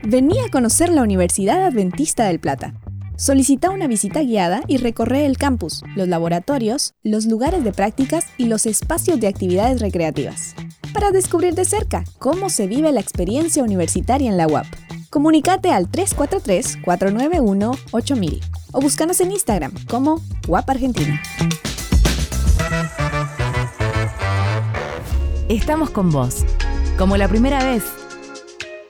Vení a conocer la Universidad Adventista del Plata. Solicita una visita guiada y recorre el campus, los laboratorios, los lugares de prácticas y los espacios de actividades recreativas, para descubrir de cerca cómo se vive la experiencia universitaria en la UAP. Comunícate al 343-491-8000 o búscanos en Instagram como UAP Argentina. Estamos con vos, como la primera vez.